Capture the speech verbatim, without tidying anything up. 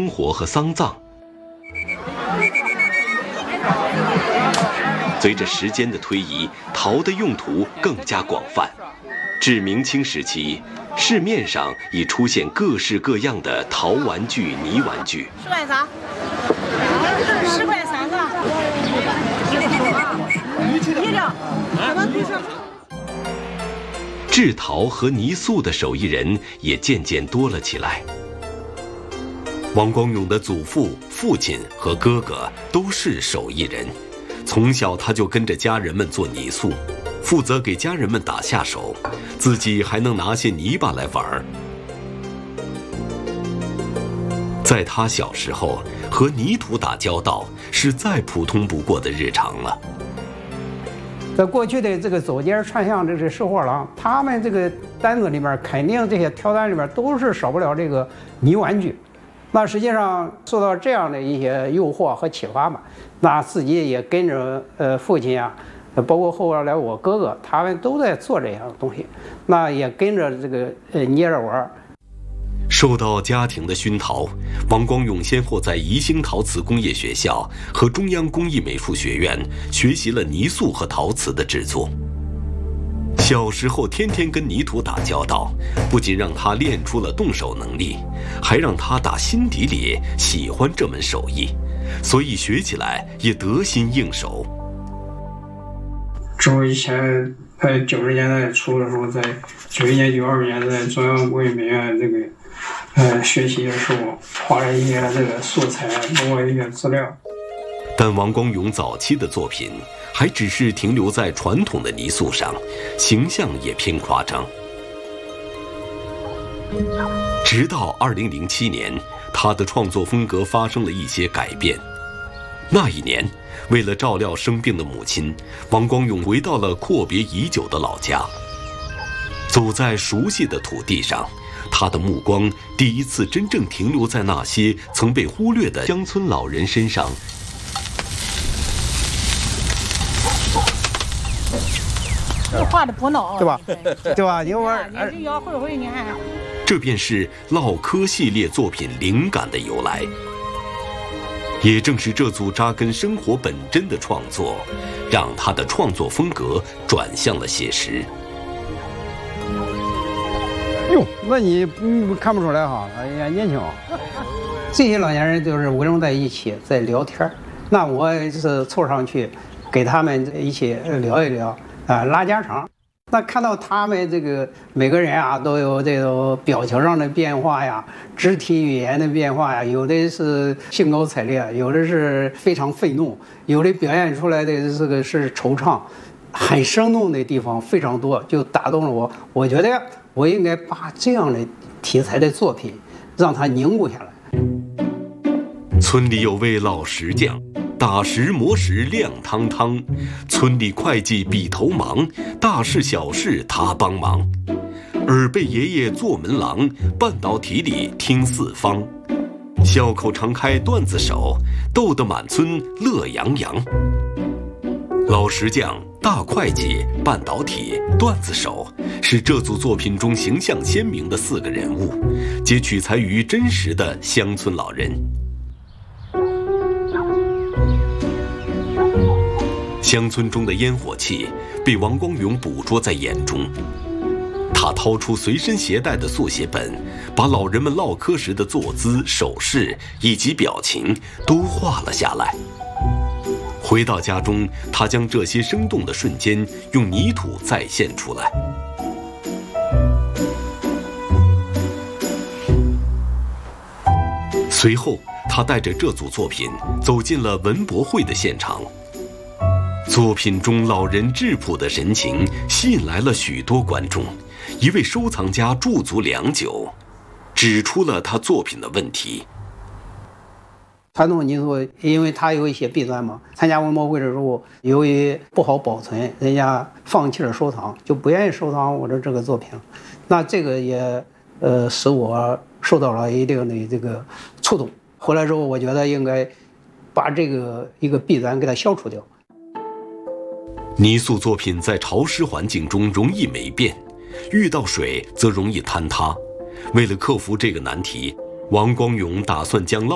生活和丧葬。随着时间的推移，陶的用途更加广泛。至明清时期，市面上已出现各式各样的陶玩具、泥玩具。 十块啥？十块三个。一两。咱们不是。 制陶和泥塑的手艺人也渐渐多了起来。王光永的祖父、父亲和哥哥都是手艺人，从小他就跟着家人们做泥塑，负责给家人们打下手，自己还能拿些泥巴来玩。在他小时候，和泥土打交道是再普通不过的日常了。 在过去的这个走街串巷这些收货郎，他们这个单子里面肯定这些挑单里面都是少不了这个泥玩具。那实际上受到这样的一些诱惑和启发嘛，那自己也跟着呃父亲啊，包括后来我哥哥，他们都在做这样的东西，那也跟着这个呃捏着玩。 受到家庭的熏陶，王光永先后在宜兴陶瓷工业学校和中央工艺美术学院学习了泥塑和陶瓷的制作。小时候天天跟泥土打交道，不仅让他练出了动手能力，还让他打心底里喜欢这门手艺，所以学起来也得心应手。 之后以前在九十年代初的时候，在九一年、九二年在中央工艺美院这个呃学习的时候，画了一些这个素材，包括一些资料。 但王光永早期的作品还只是停留在传统的泥塑上，形象也偏夸张。直到二零零七年，他的创作风格发生了一些改变。那一年，为了照料生病的母亲，王光永回到了阔别已久的老家。走在熟悉的土地上，他的目光第一次真正停留在那些曾被忽略的乡村老人身上。 这画的不孬， 对吧？对吧？你玩，你这摇会会，你看。 这便是烙刻系列作品灵感的由来。也正是这组扎根生活本真的创作，让他的创作风格转向了写实。 哟，那你嗯看不出来哈？哎呀，年轻。这些老年人就是围拢在一起在聊天，那我就是凑上去，给他们一起聊一聊。啊，拉家常，那看到他们这个每个人啊都有这种表情上的变化呀，肢体语言的变化呀，有的是兴高采烈，有的是非常愤怒，有的表现出来的这个是惆怅，很生动的地方非常多，就打动了我。我觉得我应该把这样的题材的作品让它凝固下来。 村里有位老石匠。打石磨石亮堂堂，村里会计比头忙，大事小事他帮忙。耳背爷爷做门郎，半导体里听四方。笑口常开段子手，逗得满村乐洋洋。老石匠、大会计、半导体、段子手是这组作品中形象鲜明的四个人物，皆取材于真实的乡村老人。乡村中的烟火气被王光永捕捉在眼中，他掏出随身携带的速写本，把老人们唠嗑时的坐姿、手势以及表情都画了下来。回到家中，他将这些生动的瞬间用泥土再现出来。随后，他带着这组作品走进了文博会的现场。作品中老人质朴的神情吸引来了许多观众，一位收藏家驻足良久，指出了他作品的问题。 传统泥塑，因为它有一些弊端嘛，参加文博会的时候，由于不好保存，人家放弃了收藏，就不愿意收藏我的这个作品。那这个也呃使我受到了一定的这个触动。回来之后，我觉得应该把这个一个弊端给它消除掉。 泥塑作品在潮湿环境中容易霉变，遇到水则容易坍塌。为了克服这个难题，王光永打算将烙